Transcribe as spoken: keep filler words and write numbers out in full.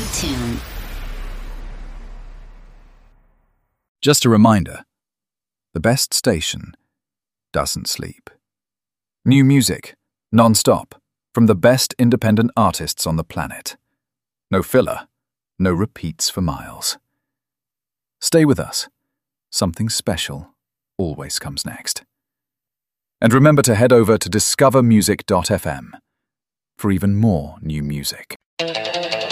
tune. Just a reminder, the best station doesn't sleep. New music, non-stop, from the best independent artists on the planet. No filler, no repeats for miles. Stay with us. Something special always comes next. And remember to head over to discover music dot f m for even more new music.